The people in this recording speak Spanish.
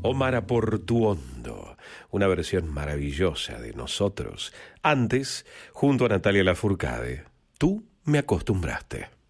Omar Portuondo, una versión maravillosa de Nosotros. Antes, junto a Natalia Lafourcade, Tú me acostumbraste.